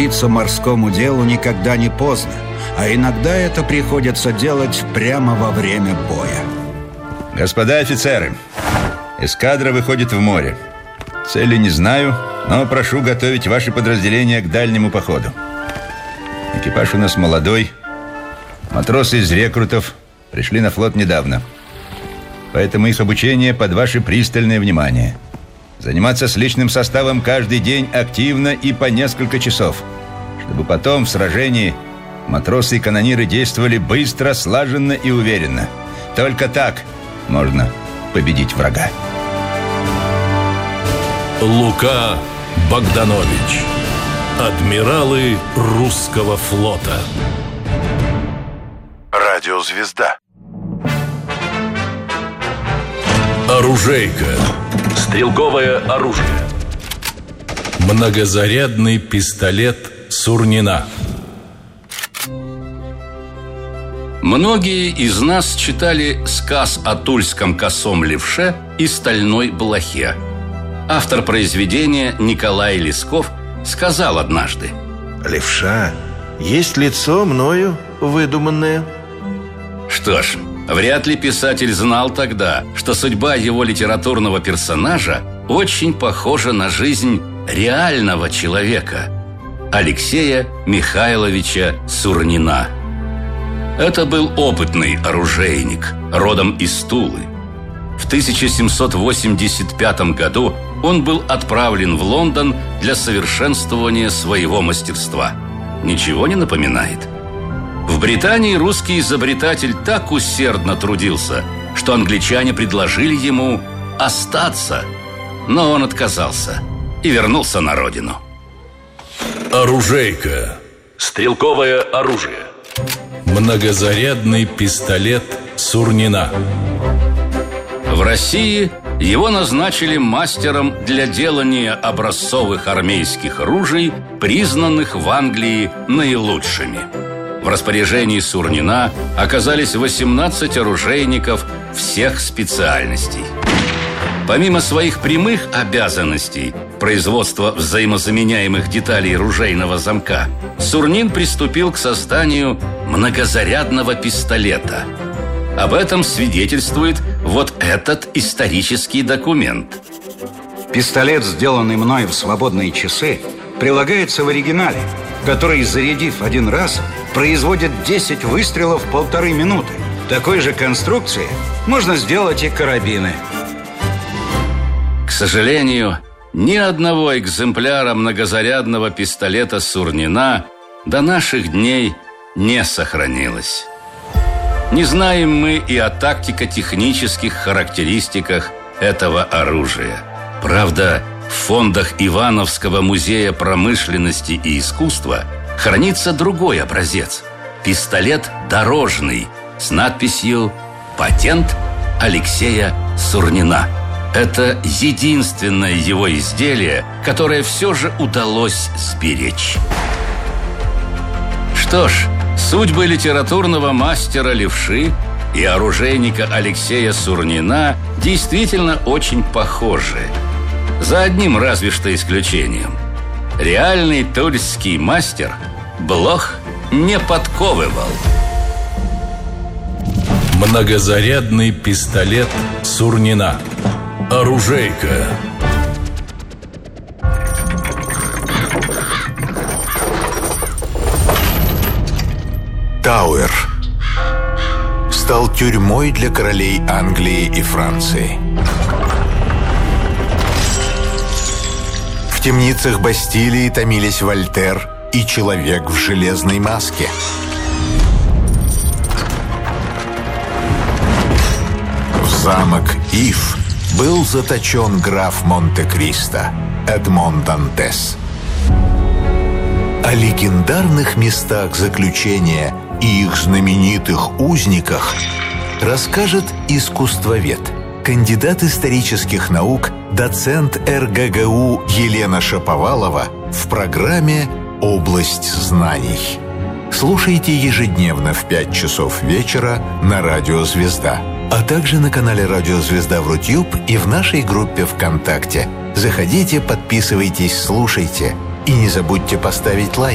учиться морскому делу никогда не поздно, а иногда это приходится делать прямо во время боя. Господа офицеры, эскадра выходит в море. Цели не знаю, но прошу готовить ваши подразделения к дальнему походу. Экипаж у нас молодой. Матросы из рекрутов пришли на флот недавно. Поэтому их обучение под ваше пристальное внимание. Заниматься с личным составом каждый день активно и по несколько часов, чтобы потом в сражении матросы и канониры действовали быстро, слаженно и уверенно. Только так можно победить врага. Лука Богданович. Адмиралы русского флота. Радиозвезда. Оружейка. Стрелковое оружие. Многозарядный пистолет Сурнина. Многие из нас читали сказ о тульском косом левше и стальной блохе. Автор произведения Николай Лесков сказал однажды: левша есть лицо мною выдуманное. Что ж, вряд ли писатель знал тогда, что судьба его литературного персонажа очень похожа на жизнь реального человека – Алексея Михайловича Сурнина. Это был опытный оружейник, родом из Тулы. В 1785 году он был отправлен в Лондон для совершенствования своего мастерства. Ничего не напоминает? В Британии русский изобретатель так усердно трудился, что англичане предложили ему остаться, но он отказался и вернулся на родину. Оружейка. Стрелковое оружие. Многозарядный пистолет Сурнина. В России его назначили мастером для делания образцовых армейских ружей, признанных в Англии наилучшими. В распоряжении Сурнина оказались 18 оружейников всех специальностей. Помимо своих прямых обязанностей производства взаимозаменяемых деталей ружейного замка, Сурнин приступил к созданию многозарядного пистолета. Об этом свидетельствует вот этот исторический документ. Пистолет, сделанный мной в свободные часы, прилагается в оригинале, который, зарядив один раз, производит 10 выстрелов в 1,5 минуты. Такой же конструкции можно сделать и карабины. К сожалению, ни одного экземпляра многозарядного пистолета Сурнина до наших дней не сохранилось. Не знаем мы и о тактико-технических характеристиках этого оружия. Правда, в фондах Ивановского музея промышленности и искусства хранится другой образец – пистолет дорожный с надписью «Патент Алексея Сурнина». Это единственное его изделие, которое все же удалось сберечь. Что ж, судьбы литературного мастера левши и оружейника Алексея Сурнина действительно очень похожи. За одним разве что исключением. Реальный тульский мастер блох не подковывал. Многозарядный пистолет Сурнина. Оружейка. Тауэр стал тюрьмой для королей Англии и Франции. В темницах Бастилии томились Вольтер и человек в железной маске. В замок Ив был заточен граф Монте-Кристо Эдмон Дантес. О легендарных местах заключения и их знаменитых узниках расскажет искусствовед, кандидат исторических наук, доцент РГГУ Елена Шаповалова в программе «Область знаний». Слушайте ежедневно в 5 часов вечера на Радио Звезда, а также на канале Радио Звезда в Рутюб и в нашей группе ВКонтакте. Заходите, подписывайтесь, слушайте и не забудьте поставить лайк.